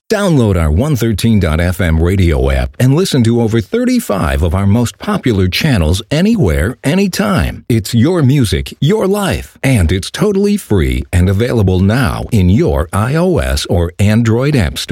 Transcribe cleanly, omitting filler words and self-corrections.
Download our 113.fm radio app and listen to over 35 of our most popular channels anywhere, anytime. It's your music, your life, and it's totally free and available now in your iOS or Android app store.